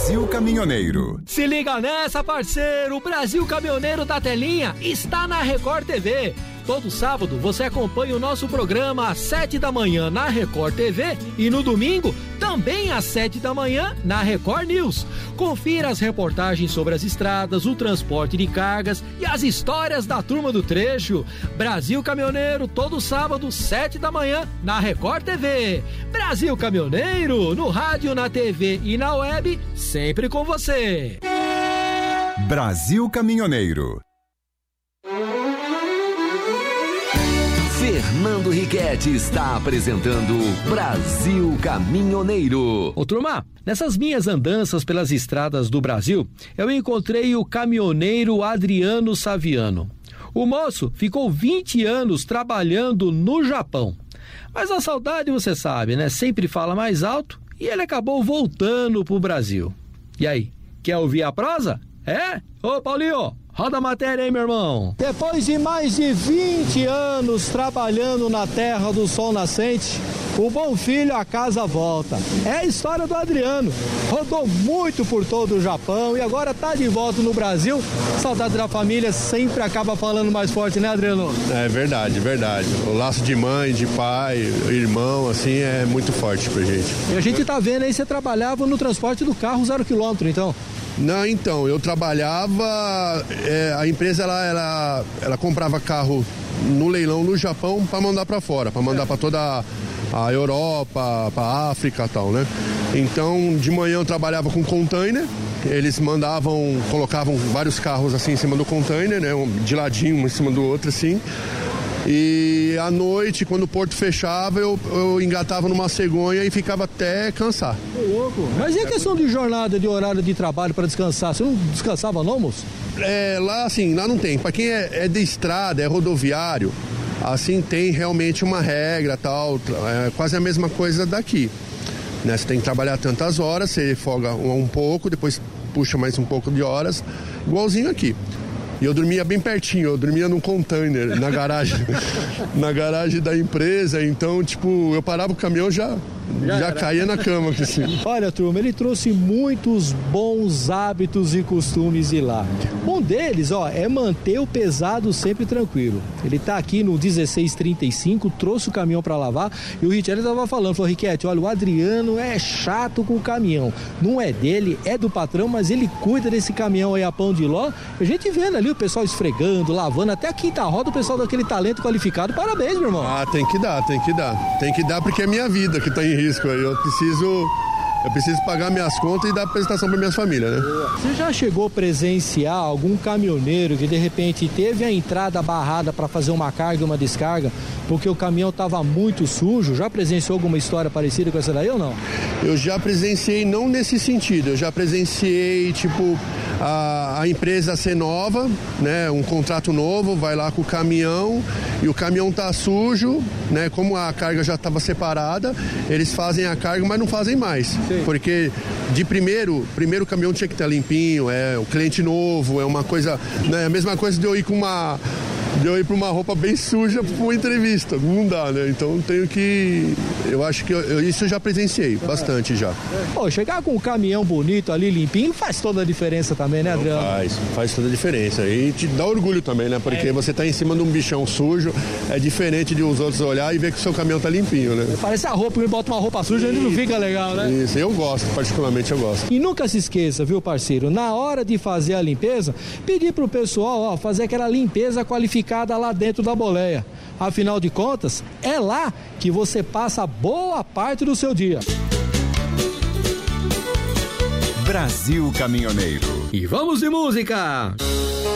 Brasil Caminhoneiro. Se liga nessa, parceiro, o Brasil Caminhoneiro da Telinha está na Record TV. Todo sábado você acompanha o nosso programa às 7 da manhã na Record TV e no domingo também às 7 da manhã na Record News. Confira as reportagens sobre as estradas, o transporte de cargas e as histórias da turma do trecho. Brasil Caminhoneiro, todo sábado, 7 da manhã na Record TV. Brasil Caminhoneiro, no rádio, na TV e na web, sempre com você. Brasil Caminhoneiro. Fernando Riquetti está apresentando Brasil Caminhoneiro. Ô turma, nessas minhas andanças pelas estradas do Brasil, eu encontrei o caminhoneiro Adriano Saviano. O moço ficou 20 anos trabalhando no Japão. Mas a saudade, você sabe, né? Sempre fala mais alto e ele acabou voltando pro Brasil. E aí, quer ouvir a prosa? É? Ô Paulinho, roda a matéria aí, meu irmão. Depois de mais de 20 anos trabalhando na terra do sol nascente, o bom filho a casa volta. É a história do Adriano. Rodou muito por todo o Japão e agora tá de volta no Brasil. Saudade da família sempre acaba falando mais forte, né, Adriano? É verdade, verdade. O laço de mãe, de pai, irmão, assim, é muito forte pra gente. E a gente tá vendo aí, você trabalhava no transporte do carro 0 km, então. Não, então, eu trabalhava, a empresa ela comprava carro no leilão no Japão para mandar para fora, para mandar para toda a Europa, para África e tal, né? Então, de manhã eu trabalhava com container, eles colocavam vários carros assim em cima do container, né? De ladinho, um em cima do outro, assim. E à noite, quando o porto fechava, eu engatava numa cegonha e ficava até cansar. Que louco. Mas e a questão de jornada, de horário de trabalho para descansar? Você não descansava não, moço? Lá não tem. Para quem é de estrada, é rodoviário, assim tem realmente uma regra, tal, é quase a mesma coisa daqui. Né? Você tem que trabalhar tantas horas, você folga um pouco, depois puxa mais um pouco de horas, igualzinho aqui. E eu dormia bem pertinho, eu dormia num container, na garagem, na garagem da empresa, então, tipo, eu parava o caminhão já caía na cama. Assim. Olha, turma, ele trouxe muitos bons hábitos e costumes de lá. Um deles, é manter o pesado sempre tranquilo. Ele tá aqui no 1635, trouxe o caminhão para lavar e o Richelli tava falou, Riquetti, olha, o Adriano é chato com o caminhão. Não é dele, é do patrão, mas ele cuida desse caminhão aí a pão de ló. A gente vendo ali o pessoal esfregando, lavando, até a quinta roda, o pessoal daquele talento qualificado. Parabéns, meu irmão. Ah, tem que dar. Tem que dar porque é minha vida que tá em risco aí. Eu preciso pagar minhas contas e dar apresentação para minhas famílias, né? Você já chegou a presenciar algum caminhoneiro que de repente teve a entrada barrada para fazer uma carga e uma descarga porque o caminhão estava muito sujo? Já presenciou alguma história parecida com essa daí ou não? Eu já presenciei, não nesse sentido, eu já presenciei, tipo, a empresa ser nova, né? Um contrato novo, vai lá com o caminhão e o caminhão tá sujo, né? Como a carga já estava separada, eles fazem a carga, mas não fazem mais. Sim. Porque de primeiro o caminhão tinha que estar limpinho, o cliente novo, é uma coisa, né? A mesma coisa de eu ir para uma roupa bem suja para uma entrevista, não dá, né? Então eu acho que isso eu já presenciei bastante já. Pô, chegar com um caminhão bonito ali, limpinho, faz toda a diferença também, né, Adriano? Faz toda a diferença e te dá orgulho também, né? Porque você tá em cima de um bichão sujo, é diferente de os outros olhar e ver que o seu caminhão tá limpinho, né? Parece a roupa, me bota uma roupa suja, ele não fica legal, né? Isso, eu gosto, particularmente eu gosto. E nunca se esqueça, viu, parceiro, na hora de fazer a limpeza, pedir pro pessoal, fazer aquela limpeza qualificada lá dentro da boleia. Afinal de contas, é lá que você passa boa parte do seu dia. Brasil Caminhoneiro. E vamos de música!